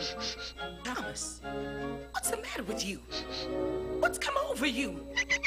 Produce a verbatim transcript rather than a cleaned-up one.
Thomas, what's the matter with you? What's come over you?